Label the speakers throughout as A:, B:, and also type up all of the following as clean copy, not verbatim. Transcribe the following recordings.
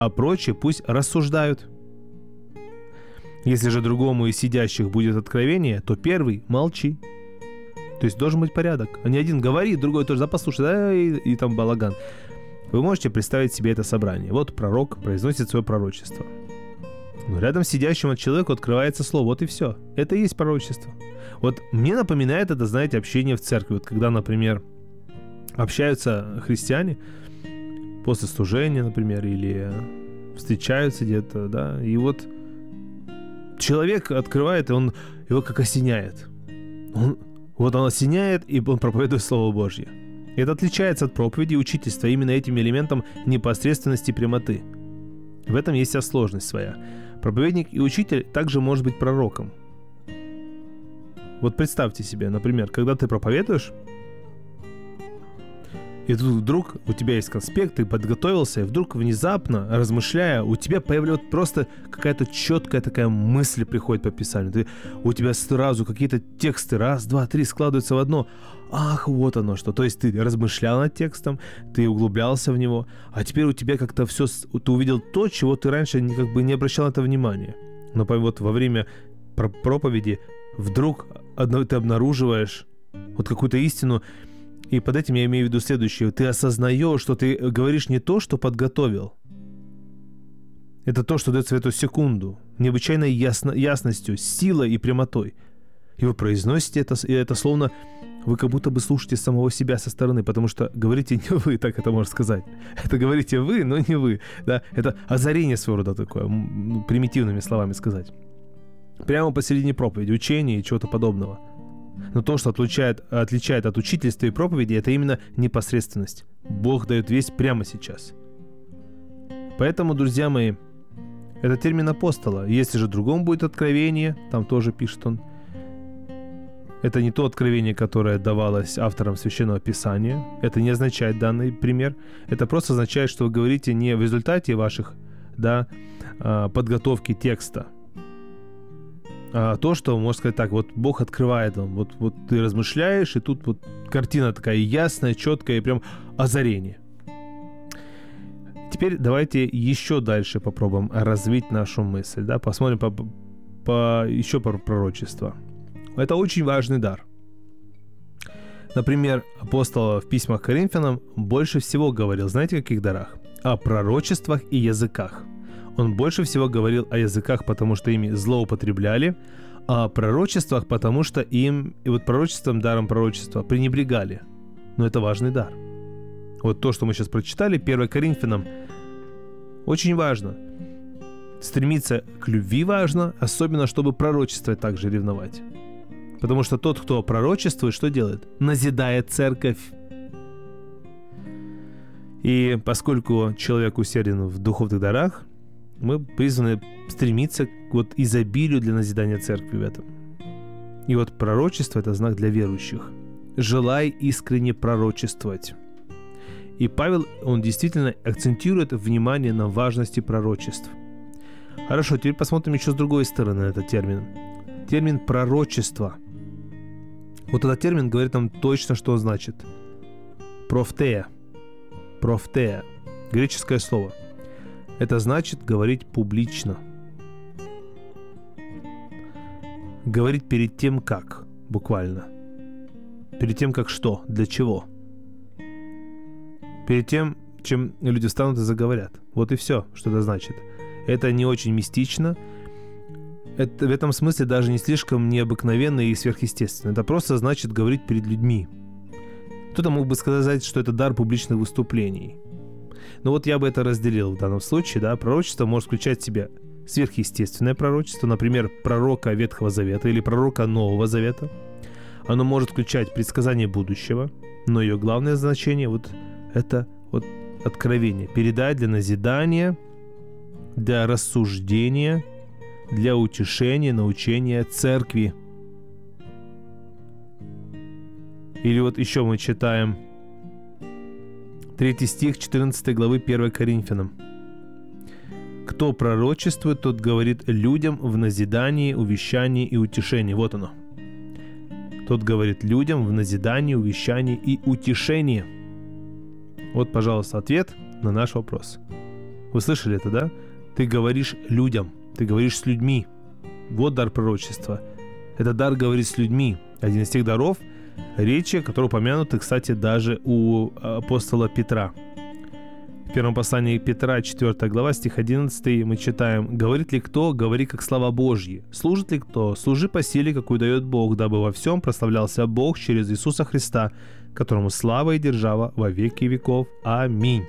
A: а прочие пусть рассуждают. Если же другому из сидящих будет откровение, то первый молчи. То есть должен быть порядок. А не один говорит, другой тоже, да послушай, да, и там балаган. Вы можете представить себе это собрание. Вот пророк произносит свое пророчество. Но рядом с сидящим человеку открывается слово. Вот и все. Это и есть пророчество. Вот мне напоминает это, знаете, общение в церкви. Вот когда, например, общаются христиане после служения, например, или встречаются где-то, да, и вот человек открывает, и он его как осеняет. Он осеняет, и он проповедует Слово Божье. И это отличается от проповеди и учительства именно этим элементом непосредственности и прямоты. В этом есть вся сложность своя. Проповедник и учитель также может быть пророком. Вот представьте себе, например, когда ты проповедуешь, и тут вдруг у тебя есть конспект, ты подготовился, и вдруг внезапно, размышляя, у тебя появляется просто какая-то четкая такая мысль приходит по Писанию. У тебя сразу какие-то тексты, раз, два, три складываются в одно. Ах, вот оно что. То есть ты размышлял над текстом, ты углублялся в него, а теперь у тебя как-то все, ты увидел то, чего ты раньше как бы не обращал на это внимания. Но вот во время проповеди вдруг ты обнаруживаешь вот какую-то истину. И под этим я имею в виду следующее. Ты осознаешь, что ты говоришь не то, что подготовил. Это то, что дается в эту секунду. Необычайной ясностью, силой и прямотой. И вы произносите это, и это словно вы как будто бы слушаете самого себя со стороны, потому что говорите не вы, так это можно сказать. Это говорите вы, но не вы. Да? Это озарение своего рода такое, примитивными словами сказать. Прямо посередине проповеди, учения и чего-то подобного. Но то, что отличает от учительства и проповеди, это именно непосредственность. Бог дает весть прямо сейчас. Поэтому, друзья мои, это термин апостола. Если же другому будет откровение, там тоже пишет он, это не то откровение, которое давалось авторам Священного Писания. Это не означает данный пример. Это просто означает, что вы говорите не в результате ваших подготовки текста, а то, что, можно сказать так, вот Бог открывает вам, вот ты размышляешь, и тут вот картина такая ясная, четкая, и прям озарение. Теперь давайте еще дальше попробуем развить нашу мысль, да, посмотрим еще про пророчество. Это очень важный дар. Например, апостол в письмах к Коринфянам больше всего говорил, знаете, о каких дарах? О пророчествах и языках. Он больше всего говорил о языках, потому что ими злоупотребляли, а о пророчествах, потому что им, и вот пророчеством, даром пророчества, пренебрегали. Но это важный дар. Вот то, что мы сейчас прочитали, 1 Коринфянам, очень важно. Стремиться к любви важно, особенно, чтобы пророчествовать также ревновать. Потому что тот, кто пророчествует, что делает? Назидает церковь. И поскольку человек усерден в духовных дарах, мы призваны стремиться к вот изобилию для назидания церкви в этом. И вот пророчество – это знак для верующих. Желай искренне пророчествовать. И Павел, он действительно акцентирует внимание на важности пророчеств. Хорошо, теперь посмотрим еще с другой стороны на этот термин. Термин «пророчество». Вот этот термин говорит нам точно, что он значит. Профтея. Профтея. Греческое слово. Это значит говорить публично. Говорить перед тем, как, буквально. Перед тем, как что, для чего. Перед тем, чем люди встанут и заговорят. Вот и все, что это значит. Это не очень мистично. Это в этом смысле даже не слишком необыкновенно и сверхъестественно. Это просто значит говорить перед людьми. Кто-то мог бы сказать, что это дар публичных выступлений. Но вот я бы это разделил в данном случае, да, пророчество может включать в себя сверхъестественное пророчество, например, пророка Ветхого Завета или пророка Нового Завета. Оно может включать предсказание будущего, но ее главное значение вот это вот откровение, передать для назидания, для рассуждения, для утешения, научения церкви. Или вот еще мы читаем 3 стих 14 главы 1 Коринфянам. «Кто пророчествует, тот говорит людям в назидании, увещании и утешении». Вот оно. Тот говорит людям в назидании, увещании и утешении. Вот, пожалуйста, ответ на наш вопрос. Вы слышали это, да? Ты говоришь людям, ты говоришь с людьми. Вот дар пророчества. Это дар говорить с людьми. Один из тех даров речи, которые упомянуты, кстати, даже у апостола Петра. В первом послании Петра, 4 глава, стих 11, мы читаем: «Говорит ли кто, говори как слова Божьи. Служит ли кто, служи по силе, какую дает Бог, дабы во всем прославлялся Бог через Иисуса Христа, которому слава и держава во веки веков. Аминь».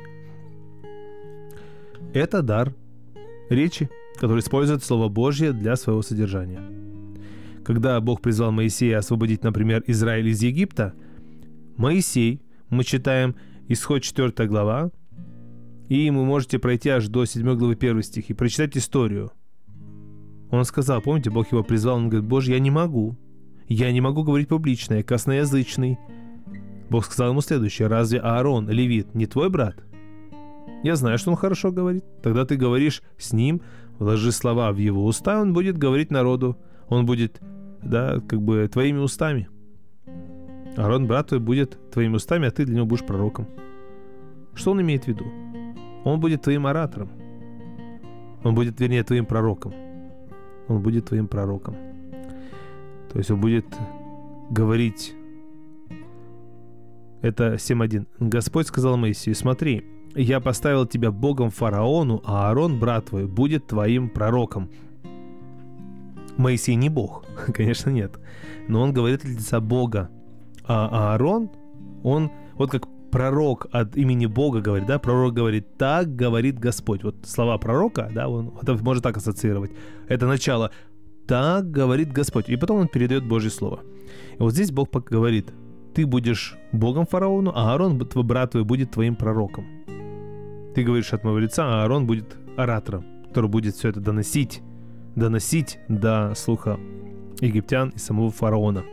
A: Это дар речи, который использует Слово Божье для своего содержания. Когда Бог призвал Моисея освободить, например, Израиль из Египта, Моисей, мы читаем Исход 4 глава, и вы можете пройти аж до 7 главы 1 стих и прочитать историю. Он сказал, помните, Бог его призвал, он говорит: «Боже, я не могу говорить публично, я косноязычный». Бог сказал ему следующее: «Разве Аарон, левит, не твой брат? Я знаю, что он хорошо говорит. Тогда ты говоришь с ним, вложи слова в его уста, он будет говорить народу. Он будет, твоими устами. Аарон, брат твой, будет твоими устами, а ты для него будешь пророком». Что он имеет в виду? Он будет твоим оратором. Он будет, твоим пророком. Он будет твоим пророком. То есть он будет говорить. Это 7.1. «Господь сказал Моисею: смотри, я поставил тебя Богом фараону, а Аарон, брат твой, будет твоим пророком». Моисей не Бог, конечно, нет. Но он говорит от лица Бога. А Аарон, он вот как пророк от имени Бога говорит, да, пророк говорит: «Так говорит Господь». Вот слова пророка, да, это можно так ассоциировать. Это начало: «Так говорит Господь». И потом он передает Божье Слово. И вот здесь Бог говорит: ты будешь Богом фараону, а Аарон, твой брат твой, будет твоим пророком. Ты говоришь от моего лица, а Аарон будет оратором, который будет все это доносить до слуха египтян и самого фараона.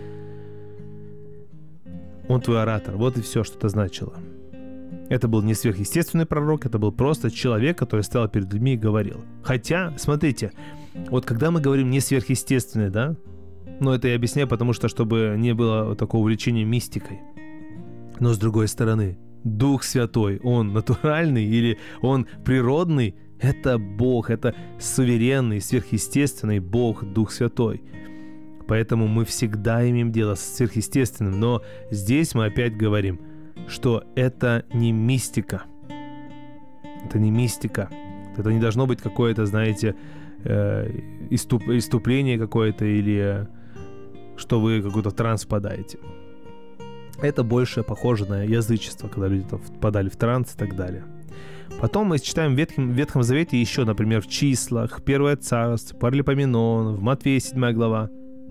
A: Он твой оратор. Вот и все, что это значило. Это был не сверхъестественный пророк, это был просто человек, который стоял перед людьми и говорил. Хотя, смотрите, вот когда мы говорим не сверхъестественный, да, но это я объясняю, потому что, чтобы не было такого увлечения мистикой. Но с другой стороны, Дух Святой, Он натуральный или Он природный, это Бог, это суверенный, сверхъестественный Бог, Дух Святой. Поэтому мы всегда имеем дело с сверхъестественным. Но здесь мы опять говорим, что это не мистика. Это не мистика. Это не должно быть какое-то, знаете, иступление какое-то или что вы какой-то транс впадаете. Это больше похоже на язычество, когда люди впадали в транс и так далее. Потом мы читаем в Ветхом Завете еще, например, в Числах, 1 Царств, Паралипоменон, в Матфея 7 глава.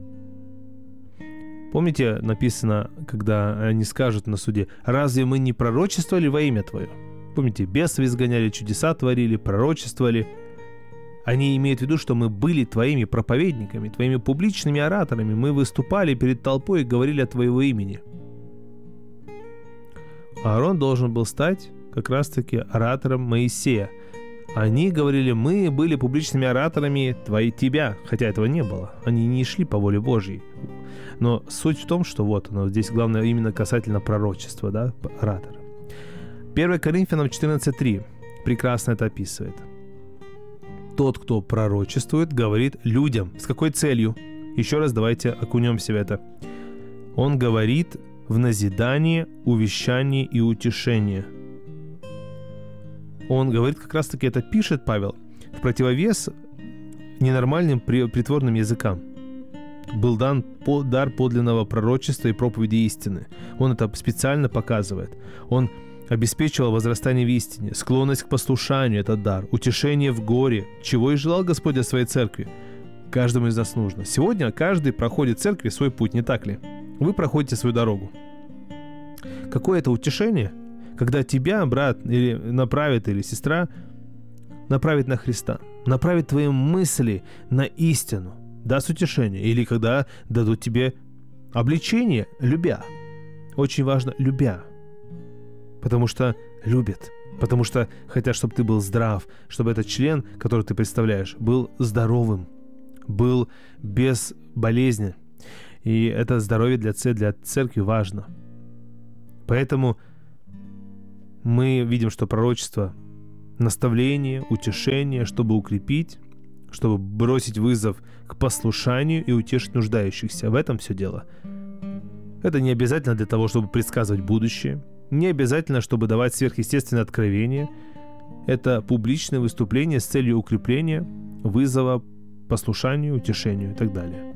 A: Помните, написано, когда они скажут на суде: «Разве мы не пророчествовали во имя Твое?» Помните, бесов изгоняли, чудеса творили, пророчествовали. Они имеют в виду, что мы были Твоими проповедниками, Твоими публичными ораторами. Мы выступали перед толпой и говорили от Твоего имени. Аарон должен был стать как раз-таки оратором Моисея. Они говорили: мы были публичными ораторами Тебя, хотя этого не было. Они не шли по воле Божьей. Но суть в том, что вот оно, здесь главное именно касательно пророчества, да, оратора. 1 Коринфянам 14.3 прекрасно это описывает. Тот, кто пророчествует, говорит людям. С какой целью? Еще раз давайте окунемся в это. Он говорит в назидание, увещание и утешение. Он говорит, как раз-таки это пишет Павел, в противовес ненормальным притворным языкам. Был дан дар подлинного пророчества и проповеди истины. Он это специально показывает. Он обеспечивал возрастание в истине, склонность к послушанию – это дар, утешение в горе, чего и желал Господь для своей церкви. Каждому из нас нужно. Сегодня каждый проходит в церкви свой путь, не так ли? Вы проходите свою дорогу. Какое это утешение, когда тебя, брат, или направит, или сестра, направит на Христа, направит твои мысли на истину, даст утешение, или когда дадут тебе обличение, любя. Очень важно, любя. Потому что любят. Потому что хотят, чтобы ты был здрав, чтобы этот член, который ты представляешь, был здоровым, был без болезни. И это здоровье для церкви важно. Поэтому мы видим, что пророчество наставление, утешение, чтобы укрепить, чтобы бросить вызов к послушанию и утешить нуждающихся. В этом все дело. Это не обязательно для того, чтобы предсказывать будущее, не обязательно, чтобы давать сверхъестественное откровение. Это публичное выступление с целью укрепления, вызова, послушанию, утешению и так далее.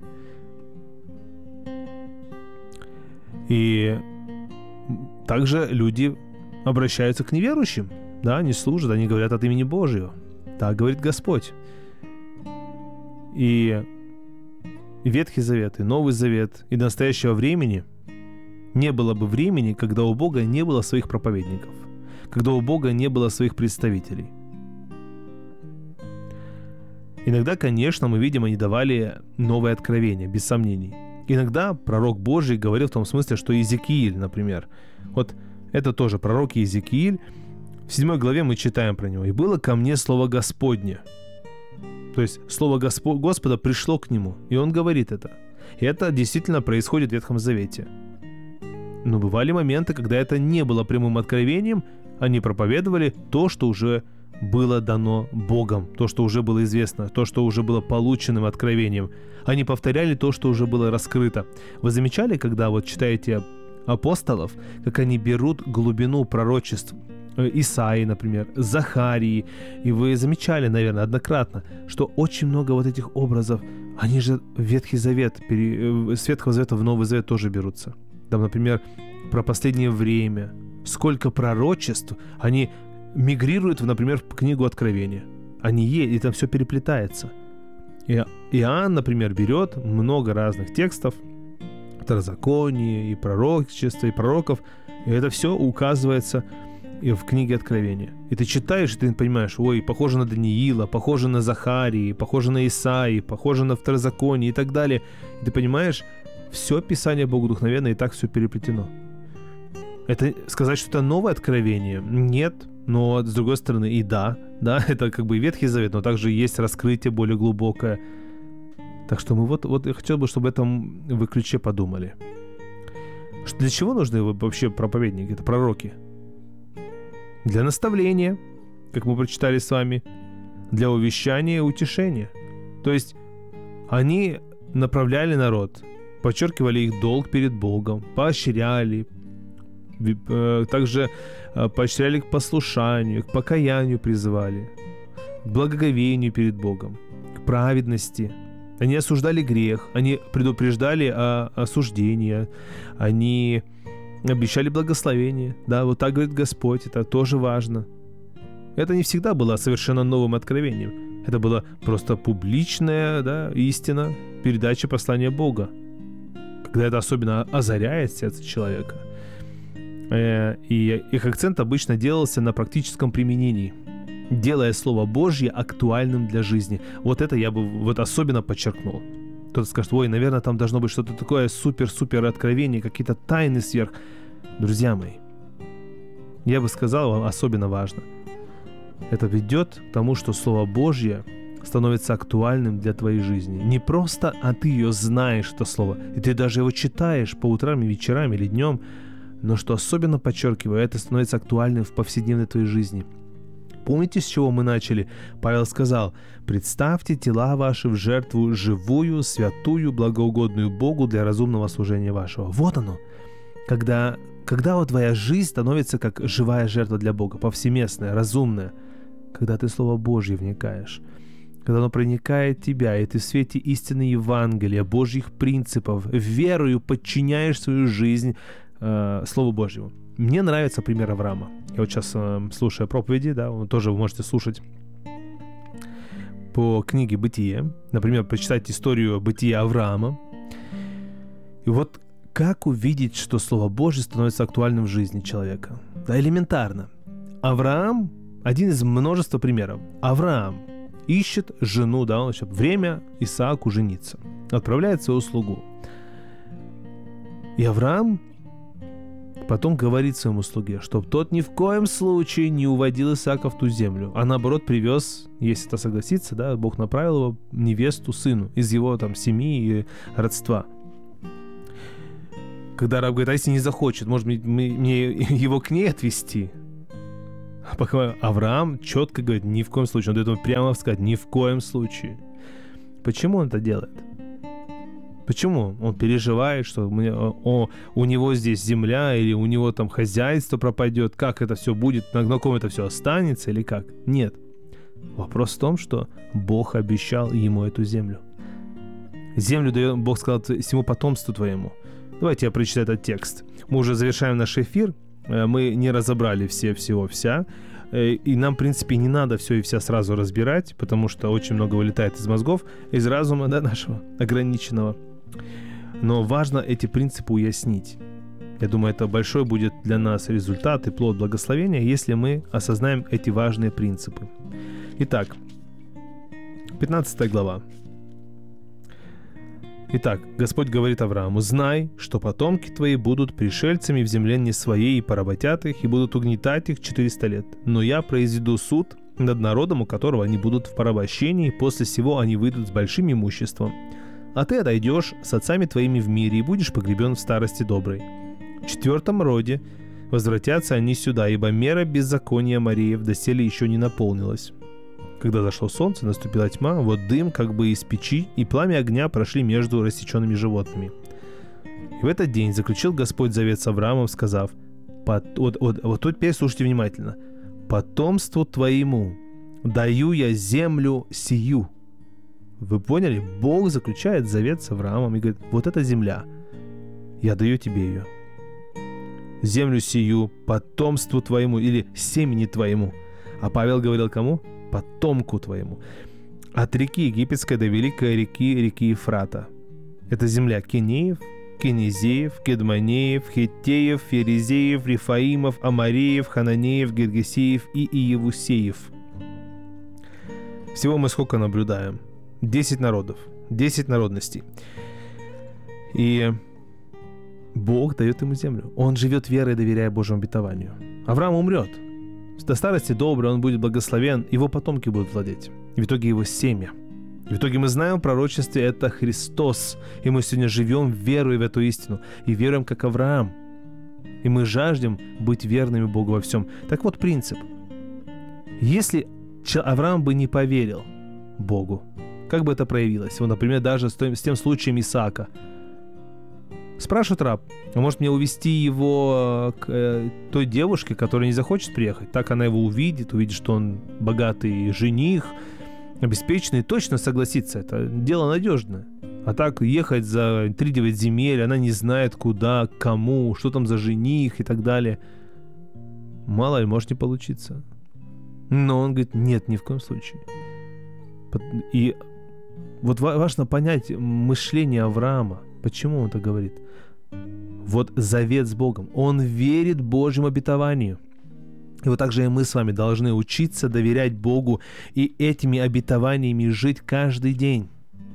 A: И также люди обращаются к неверующим. Да, они служат, они говорят от имени Божьего. Так говорит Господь. И Ветхий Завет, и Новый Завет, и до настоящего времени не было бы времени, когда у Бога не было своих проповедников, когда у Бога не было своих представителей. Иногда, конечно, мы видим, они давали новые откровения, без сомнений. Иногда пророк Божий говорил в том смысле, что Иезекииль, например, вот это тоже пророк Иезекииль, в 7 главе мы читаем про него. «И было ко мне слово Господне». То есть слово Господа пришло к нему, и он говорит это. И это действительно происходит в Ветхом Завете. Но бывали моменты, когда это не было прямым откровением, они проповедовали то, что уже было дано Богом, то, что уже было известно, то, что уже было полученным откровением. Они повторяли то, что уже было раскрыто. Вы замечали, когда вот читаете апостолов, как они берут глубину пророчеств Исаии, например, Захарии, и вы замечали, наверное, однократно, что очень много вот этих образов, они же в Ветхий Завет, с Ветхого Завета в Новый Завет тоже берутся. Там, например, про последнее время, сколько пророчеств, они мигрируют, например, в книгу Откровения. Они есть, и там все переплетается. И Иоанн, например, берет много разных текстов, второзаконие, и пророчества, и пророков, и это все указывается и в книге Откровения. И ты читаешь, и ты понимаешь, ой, похоже на Даниила, похоже на Захарии, похоже на Исаии, похоже на второзаконие и так далее. И ты понимаешь, все Писание богодухновенно, и так все переплетено. Это сказать, что это новое откровение? Нет. Но, с другой стороны, и да, это как бы и Ветхий Завет, но также есть раскрытие более глубокое. Так что мы вот я хотел бы, чтобы вы ключе подумали. Для чего нужны вообще проповедники, это пророки? Для наставления, как мы прочитали с вами, для увещания и утешения. То есть они направляли народ, подчеркивали их долг перед Богом, поощряли, также поощряли к послушанию, к покаянию призывали, к благоговению перед Богом, к праведности. Они осуждали грех, они предупреждали о осуждении, они обещали благословение. Да, вот так говорит Господь, это тоже важно. Это не всегда было совершенно новым откровением. Это была просто публичная, истина, передача послания Бога. Когда это особенно озаряет сердце человека. И их акцент обычно делался на практическом применении, делая Слово Божье актуальным для жизни. Вот это я бы особенно подчеркнул. Кто-то скажет, ой, наверное, там должно быть что-то такое супер-супер откровение, какие-то тайны сверх. Друзья мои, я бы сказал вам, особенно важно. Это ведет к тому, что Слово Божье становится актуальным для твоей жизни. Не просто, а ты ее знаешь, это Слово, и ты даже его читаешь по утрам и вечерам или днем, но что особенно подчеркиваю, это становится актуальным в повседневной твоей жизни. Помните, с чего мы начали? Павел сказал, «Представьте тела ваши в жертву живую, святую, благоугодную Богу для разумного служения вашего». Вот оно. Когда вот твоя жизнь становится как живая жертва для Бога, повсеместная, разумная, когда ты в Слово Божье вникаешь, когда оно проникает в тебя, и ты в свете истины Евангелия, Божьих принципов, верою подчиняешь свою жизнь Слову Божьему. Мне нравится пример Авраама. Я вот сейчас слушаю проповеди, тоже вы можете слушать по книге «Бытие». Например, прочитать историю бытия Авраама. И вот как увидеть, что Слово Божье становится актуальным в жизни человека? Да, элементарно. Авраам – один из множества примеров. Авраам ищет жену, он ищет время Исааку жениться. Отправляет свою слугу. И Авраам потом говорит своему слуге, чтобы тот ни в коем случае не уводил Исаака в ту землю, а наоборот привез, если это согласится, Бог направил его, невесту сыну из его семьи и родства. Когда раб говорит, а если не захочет, может быть, мне его к ней отвезти? А пока Авраам четко говорит, ни в коем случае. Он дает ему прямо сказать, ни в коем случае. Почему он это делает? Почему? Он переживает, что у него здесь земля, или у него там хозяйство пропадет, как это все будет, на ком это все останется, или как? Нет. Вопрос в том, что Бог обещал ему эту землю. Землю дает, Бог сказал, всему потомству твоему. Давайте я прочитаю этот текст. Мы уже завершаем наш эфир, мы не разобрали всего-вся, и нам, в принципе, не надо все и вся сразу разбирать, потому что очень много вылетает из мозгов, из разума, да, нашего ограниченного. Но важно эти принципы уяснить. Я думаю, это большой будет для нас результат и плод благословения, если мы осознаем эти важные принципы. Итак, 15 глава. Итак, Господь говорит Аврааму: «Знай, что потомки твои будут пришельцами в земле не своей, и поработят их, и будут угнетать их 400 лет. Но я произведу суд над народом, у которого они будут в порабощении, и после сего они выйдут с большим имуществом. А ты отойдешь с отцами твоими в мире и будешь погребен в старости доброй. В 4-м роде возвратятся они сюда, ибо мера беззакония Мариев доселе еще не наполнилась. Когда зашло солнце, наступила тьма, вот дым как бы из печи и пламя огня прошли между рассеченными животными. И в этот день заключил Господь завет с Авраамом, сказав: вот тут теперь слушайте внимательно. Потомству твоему даю я землю сию». Вы поняли? Бог заключает завет с Авраамом и говорит: вот эта земля, я даю тебе ее. Землю сию потомству твоему или семени твоему. А Павел говорил кому? Потомку твоему. От реки Египетской до великой реки Ефрата. Это земля Кинеев, Кенезеев, Кедманеев, Хеттеев, Ферезеев, Рифаимов, Амареев, Хананеев, Гергесеев и Иевусеев. Всего мы сколько наблюдаем? 10 народов, 10 народностей. И Бог дает ему землю. Он живет верой, доверяя Божьему обетованию. Авраам умрет. До старости добрый, он будет благословен, его потомки будут владеть. И в итоге его семя. И в итоге мы знаем в пророчестве, это Христос. И мы сегодня живем верой в эту истину. И веруем, как Авраам. И мы жаждем быть верными Богу во всем. Так вот принцип. Если Авраам бы не поверил Богу, как бы это проявилось? Вот, например, даже с тем случаем Исаака. Спрашивает раб: а может мне увести его к той девушке, которая не захочет приехать? Так она его увидит, что он богатый жених, обеспеченный, точно согласится. Это дело надежное. А так ехать за 3-9 земель, она не знает куда, кому, что там за жених и так далее. Мало ли, может не получиться. Но он говорит: нет, ни в коем случае. И вот важно понять мышление Авраама. Почему он это говорит? Вот завет с Богом. Он верит Божьему обетованию. И вот так же и мы с вами должны учиться доверять Богу и этими обетованиями жить каждый день.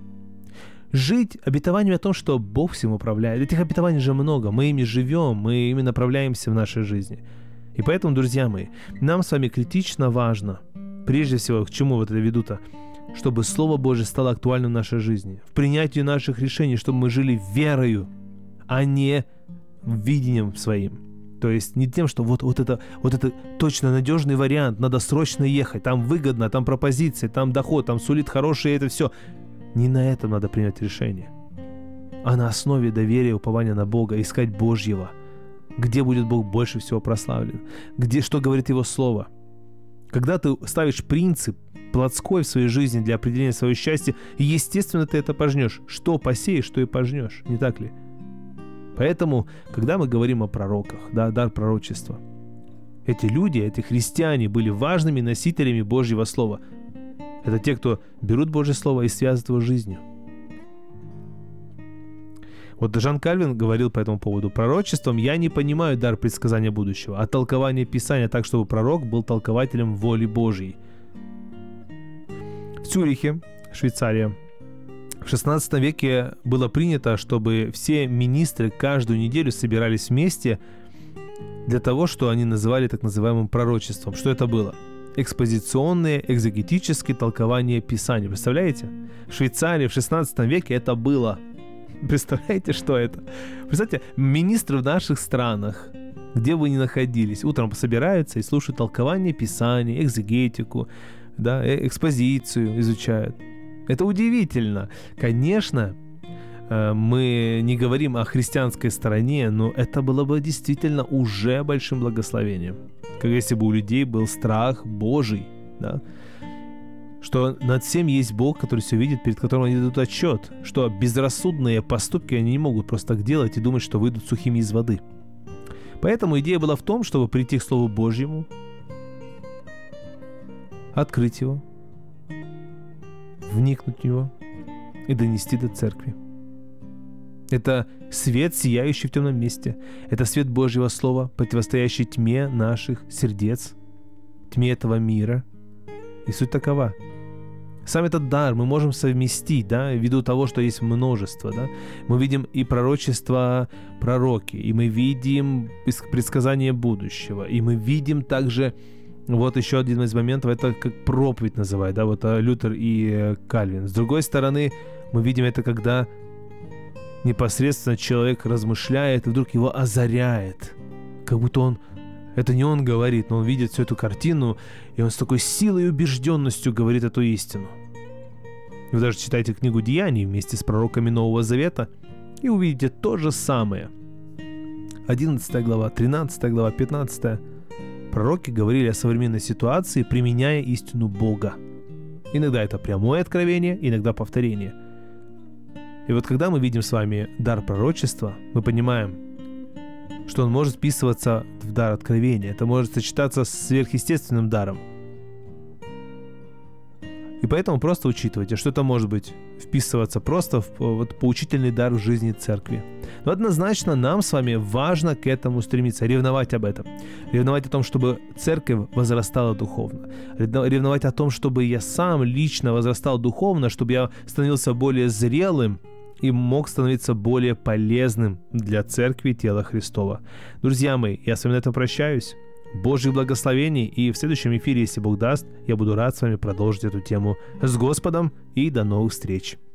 A: Жить обетованиями о том, что Бог всем управляет. Этих обетований же много. Мы ими живем, мы ими направляемся в нашей жизни. И поэтому, друзья мои, нам с вами критично важно, прежде всего, к чему вот это веду-то, чтобы Слово Божие стало актуальным в нашей жизни, в принятии наших решений, чтобы мы жили верою, а не видением своим. То есть не тем, что вот это точно надежный вариант, надо срочно ехать, там выгодно, там пропозиции, там доход, там сулит хорошее, это все. Не на этом надо принять решение, а на основе доверия, упования на Бога, искать Божьего, где будет Бог больше всего прославлен, что говорит Его Слово. Когда ты ставишь принцип плотской в своей жизни для определения своего счастья, естественно, ты это пожнешь. Что посеешь, что и пожнешь. Не так ли? Поэтому, когда мы говорим о пророках, да, дар пророчества, эти люди, эти христиане были важными носителями Божьего Слова. Это те, кто берут Божье Слово и связывают его с жизнью. Вот Жан Кальвин говорил по этому поводу: пророчеством я не понимаю дар предсказания будущего, а толкование Писания так, чтобы пророк был толкователем воли Божьей. В Цюрихе, Швейцария, в 16 веке было принято, чтобы все министры каждую неделю собирались вместе для того, что они называли так называемым пророчеством. Что это было? Экспозиционные, экзегетические толкования Писания. Представляете? В Швейцарии в 16 веке это было. Представляете, что это? Представьте, министры в наших странах где бы вы ни находились, утром собираются и слушают толкование Писания, экзегетику, да, экспозицию изучают. Это удивительно. Конечно, мы не говорим о христианской стороне, но это было бы действительно уже большим благословением. Как если бы у людей был страх Божий, да? Что над всем есть Бог, который все видит, перед которым они дадут отчет, что безрассудные поступки они не могут просто так делать и думать, что выйдут сухими из воды. Поэтому идея была в том, чтобы прийти к Слову Божьему, открыть его, вникнуть в него и донести до церкви. Это свет, сияющий в темном месте. Это свет Божьего Слова, противостоящий тьме наших сердец, тьме этого мира. И суть такова. Сам этот дар мы можем совместить, да, ввиду того, что есть множество, да. Мы видим и пророчества пророки, и мы видим предсказания будущего, и мы видим также, вот еще один из моментов, это как проповедь называют, да, вот Лютер и Кальвин. С другой стороны, мы видим это, когда непосредственно человек размышляет, и вдруг его озаряет, как будто это не он говорит, но он видит всю эту картину, и он с такой силой и убежденностью говорит эту истину. Вы даже читайте книгу Деяний вместе с пророками Нового Завета и увидите то же самое. 11 глава, 13 глава, 15. Пророки говорили о современной ситуации, применяя истину Бога. Иногда это прямое откровение, иногда повторение. И вот когда мы видим с вами дар пророчества, мы понимаем, что он может вписываться в дар откровения. Это может сочетаться с сверхъестественным даром. И поэтому просто учитывайте, что это может быть вписываться просто в поучительный дар в жизни церкви. Но однозначно нам с вами важно к этому стремиться, ревновать об этом. Ревновать о том, чтобы церковь возрастала духовно. Ревновать о том, чтобы я сам лично возрастал духовно, чтобы я становился более зрелым и мог становиться более полезным для церкви тела Христова. Друзья мои, я с вами на этом прощаюсь. Божьих благословений, и в следующем эфире, если Бог даст, я буду рад с вами продолжить эту тему с Господом, и до новых встреч.